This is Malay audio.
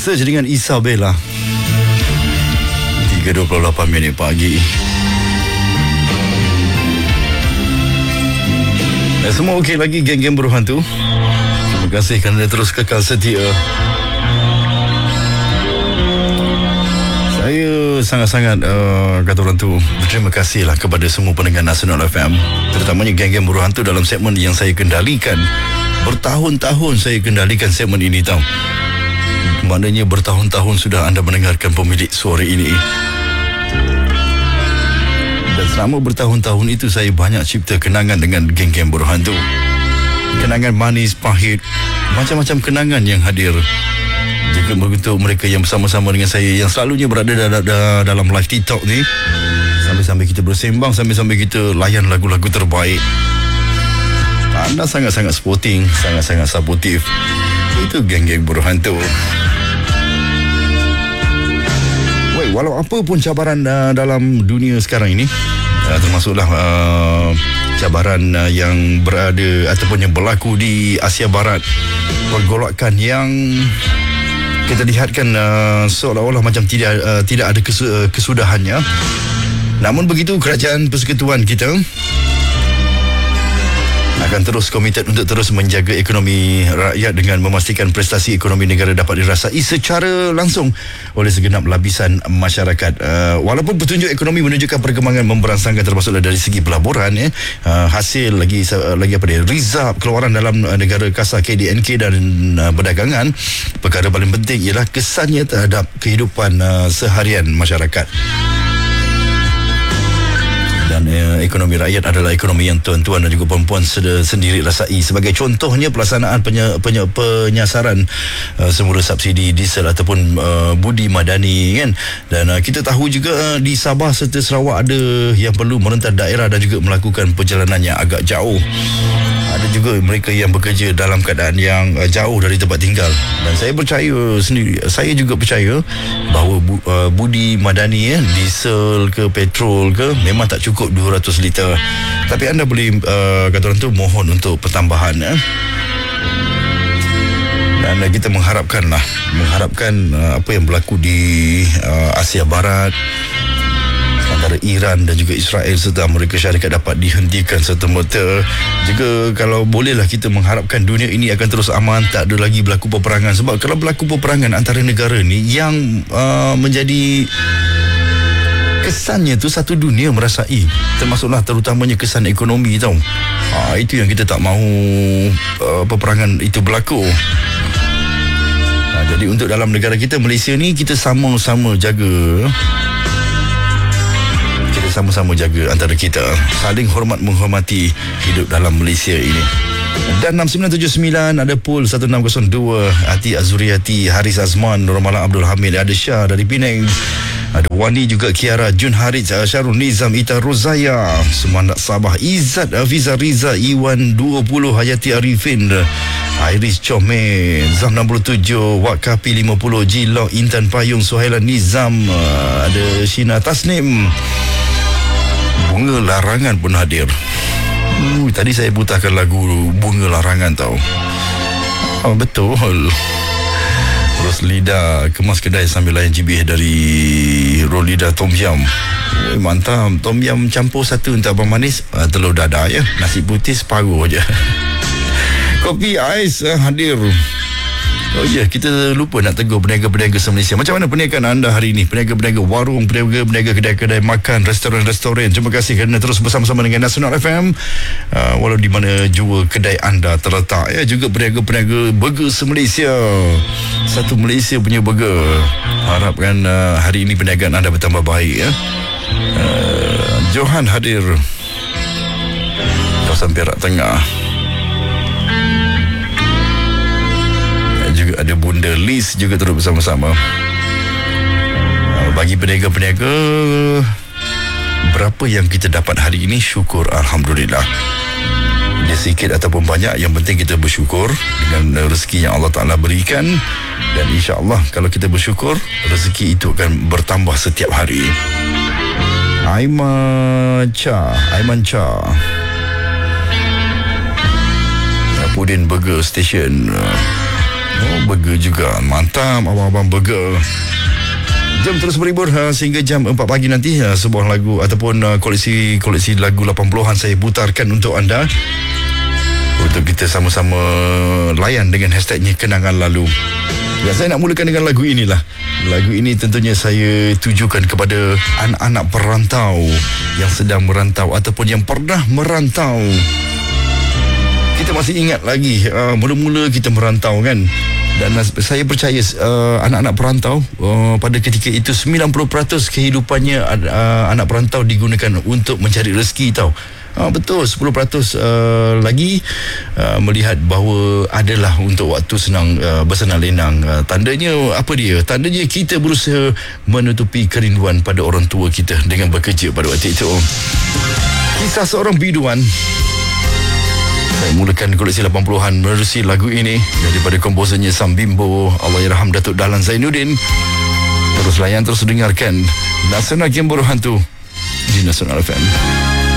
Search dengan Isabella. 3:28 pagi. Semua okey lagi geng-geng beruhan tu. Terima kasih kerana terus kekal setia. Saya sangat-sangat kata orang tu berterima kasih lah kepada semua pendengar Nasional FM, terutamanya geng-geng beruhan tu dalam segmen yang saya kendalikan. Bertahun-tahun saya kendalikan segmen ini tau. Maknanya bertahun-tahun sudah anda mendengarkan pemilik suara ini. Dan selama bertahun-tahun itu saya banyak cipta kenangan dengan geng-geng beruhan tu. Kenangan manis, pahit, macam-macam kenangan yang hadir. Jika untuk mereka yang bersama-sama dengan saya, yang selalunya berada dalam live TikTok ni, sambil-sambil kita bersembang, sambil-sambil kita layan lagu-lagu terbaik. Anda sangat-sangat sporting, sangat-sangat supportive. Itu geng-geng beruhan tu. Walau apa pun cabaran dalam dunia sekarang ini, termasuklah cabaran yang berada ataupun yang berlaku di Asia Barat, pergolakan yang kita lihatkan seolah-olah macam tidak ada kesudahannya. Namun begitu, kerajaan persekutuan kita akan terus komited untuk terus menjaga ekonomi rakyat dengan memastikan prestasi ekonomi negara dapat dirasai secara langsung oleh segenap lapisan masyarakat. Walaupun petunjuk ekonomi menunjukkan perkembangan memberangsangkan, termasuklah dari segi pelaburan, hasil lagi apa dia, rizab keluaran dalam negara kasar KDNK dan perdagangan, perkara paling penting ialah kesannya terhadap kehidupan seharian masyarakat. Dan ekonomi rakyat adalah ekonomi yang tuan-tuan dan juga perempuan sendiri rasai. Sebagai contohnya, pelaksanaan penyasaran semula subsidi diesel ataupun budi madani kan. Dan kita tahu juga di Sabah serta Sarawak ada yang perlu merentas daerah dan juga melakukan perjalanan yang agak jauh. Ada juga mereka yang bekerja dalam keadaan yang jauh dari tempat tinggal. Dan saya percaya sendiri, saya juga percaya bahawa budi madani, diesel ke petrol ke, memang tak cukup 200 liter. Tapi anda boleh kata orang tu mohon untuk pertambahan. Dan kita mengharapkan apa yang berlaku di Asia Barat antara Iran dan juga Israel serta Amerika Syarikat dapat dihentikan serta-merta. Juga kalau bolehlah kita mengharapkan dunia ini akan terus aman, tak ada lagi berlaku peperangan. Sebab kalau berlaku peperangan antara negara ni, yang menjadi kesannya tu satu dunia merasai, termasuklah terutamanya kesan ekonomi tau. Itu yang kita tak mahu peperangan itu berlaku. Jadi untuk dalam negara kita Malaysia ni, kita sama-sama jaga antara kita, saling hormat menghormati hidup dalam Malaysia ini. Dan 6979 ada Pul 1602, Ati Azuriati, Haris Azman, Nurmalah Abdul Hamid, ada Syah dari Penang, ada Wani juga, Kiara, Jun Harit, Syarul Nizam, Ita Rozaya, Semandak Sabah, Izzat, Afiza Riza, Iwan 20, Hayati Arifin, Iris Chome, Zam 67, Wak Kapi 50, Jilo, Intan Payung, Suhailan Nizam, ada Shina Tasnim. Bunga Larangan pun hadir. Tadi saya putarkan lagu Bunga Larangan tau. Betul. Roslida kemas kedai sambil layan jibih dari Rolida Tom Yum. Mantap. Tom Yum campur satu untuk abang manis, telur dadah ya. Nasi putih separuh je. Kopi ais hadir. Oh ya, kita lupa nak tegur peniaga-peniaga se-Malaysia. Macam mana perniagaan anda hari ini? Peniaga-peniaga warung, peniaga kedai-kedai makan, restoran-restoran. Terima kasih kerana terus bersama-sama dengan Nasional FM. Walau di mana jua kedai anda terletak ya. Juga peniaga-peniaga burger se-Malaysia. Satu Malaysia punya burger. Harapkan hari ini perniagaan anda bertambah baik ya. Johan hadir, kawasan Perak Tengah. Juga ada Bunda Liz juga turut bersama-sama. Bagi peniaga-peniaga, berapa yang kita dapat hari ini, syukur Alhamdulillah. Dia sikit ataupun banyak, yang penting kita bersyukur dengan rezeki yang Allah Ta'ala berikan. Dan insya-Allah kalau kita bersyukur, rezeki itu akan bertambah setiap hari. Aiman Cha Pudin Burger Station. Oh, burger juga. Mantap abang-abang burger. Jom terus berhibur sehingga jam 4 pagi nanti. Sebuah lagu ataupun koleksi lagu 80-an saya putarkan untuk anda, untuk kita sama-sama layan dengan hashtagnya Kenangan Lalu. Ya, saya nak mulakan dengan lagu inilah. Lagu ini tentunya saya tujukan kepada anak-anak perantau yang sedang merantau ataupun yang pernah merantau. Kita masih ingat lagi mula-mula kita merantau kan. Dan saya percaya anak-anak perantau pada ketika itu 90% kehidupannya anak perantau digunakan untuk mencari rezeki tau. Betul, 10% lagi melihat bahawa adalah untuk waktu senang bersenang lenang. Tandanya apa dia? Tandanya kita berusaha menutupi kerinduan pada orang tua kita dengan bekerja pada waktu itu. Kisah seorang biduan. Saya mulakan koleksi 80-an menerusi lagu ini daripada komposernya Sam Bimbo, Allahyarham Datuk Dahlan Zainuddin. Terus layan, terus dengarkan Nasional Game Bodoh Hantu di Nasional FM.